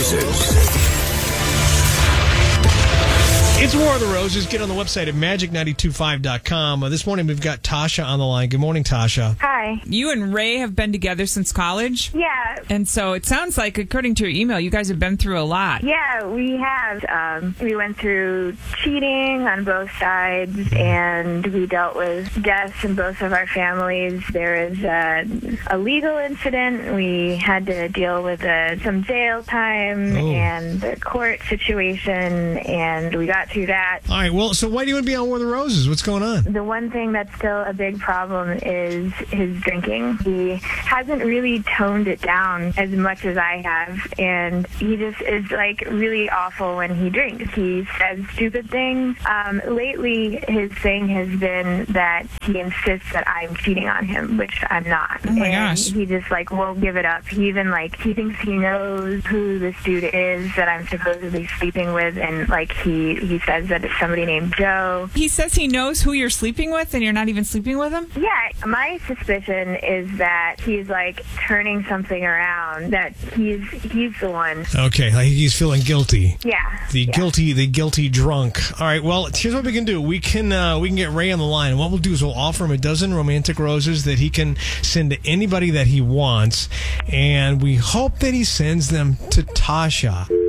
Roses. It's War of the Roses. Get on the website at magic925.com. This morning we've got Tasha on the line. Good morning, Tasha. Hi. You and Ray have been together since college? Yeah. And so it sounds like, according to your email, you guys have been through a lot. Yeah, we have. We went through cheating on both sides, and we dealt with deaths in both of our families. There was a legal incident. We had to deal with some jail time and the court situation, and we got through that. All right, well, so why do you want to be on War of the Roses? What's going on? The one thing that's still a big problem is his drinking. He hasn't really toned it down as much as I have, and he just is like really awful when he drinks. He says stupid things. Lately, his thing has been that he insists that I'm cheating on him, which I'm not. Oh my and gosh. He just like won't give it up. He even he thinks he knows who this dude is that I'm supposedly sleeping with, and he says that it's somebody named Joe. He says he knows who you're sleeping with and you're not even sleeping with him? Yeah, my suspicion is that he's turning something around, that he's the one. Okay, like he's feeling guilty. Yeah. The guilty drunk. All right, well, here's what we can do. We can get Ray on the line. And what we'll do is we'll offer him a dozen romantic roses that he can send to anybody that he wants, and we hope that he sends them to Tasha.